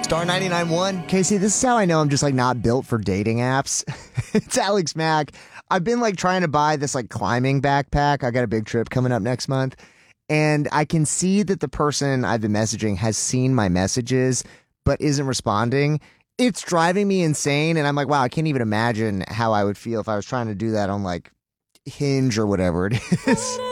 Star 99.1. Casey, this is how I know I'm just like not built for dating apps. It's Alex Mack. I've been like trying to buy this like climbing backpack. I got a big trip coming up next month. And I can see that the person I've been messaging has seen my messages, but isn't responding. It's driving me insane. And I'm like, wow, I can't even imagine how I would feel if I was trying to do that on like Hinge or whatever it is.